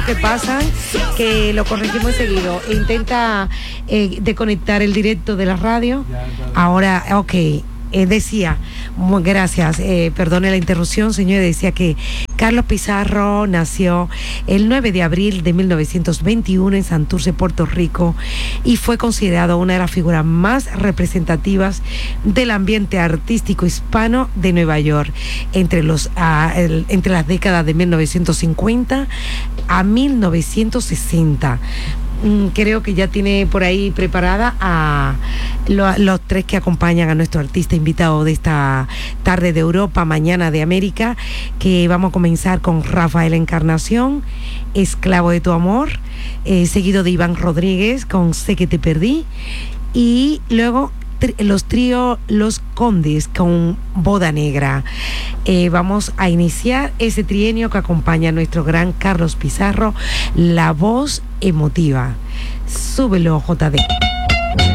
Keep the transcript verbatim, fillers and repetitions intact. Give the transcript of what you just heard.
que pasan, que lo corregimos seguido. Intenta eh, desconectar el directo de la radio. Ahora, ok. Eh, decía, muy, gracias, eh, perdone la interrupción, señor, decía que Carlos Pizarro nació el nueve de abril de mil novecientos veintiuno en Santurce, Puerto Rico, y fue considerado una de las figuras más representativas del ambiente artístico hispano de Nueva York entre, los, uh, el, entre las décadas de mil novecientos cincuenta a mil novecientos sesenta. Creo que ya tiene por ahí preparada a lo, los tres que acompañan a nuestro artista invitado de esta tarde de Europa, mañana de América, que vamos a comenzar con Rafael Encarnación, Esclavo de tu amor, eh, seguido de Iván Rodríguez con Sé que te perdí, y luego los tríos Los Condes con Boda Negra. Eh, vamos a iniciar ese trienio que acompaña a nuestro gran Carlos Pizarro, la voz emotiva. Súbelo, J D.